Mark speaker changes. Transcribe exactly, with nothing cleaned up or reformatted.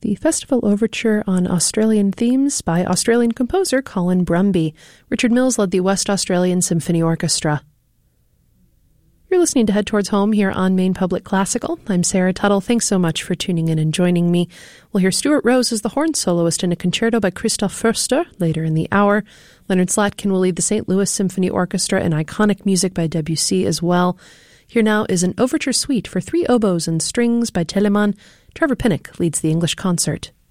Speaker 1: the festival overture on Australian themes by Australian composer Colin Brumby. Richard Mills led the West Australian Symphony Orchestra. You're listening to Head Towards Home here on Maine Public Classical. I'm Sarah Tuttle. Thanks so much for tuning in and joining me. We'll hear Stuart Rose as the horn soloist in a concerto by Christoph Förster later in the hour. Leonard Slatkin will lead the Saint Louis Symphony Orchestra and iconic music by Debussy as well. Here now is an overture suite for three oboes and strings by Telemann. Trevor Pinnock leads the English concert.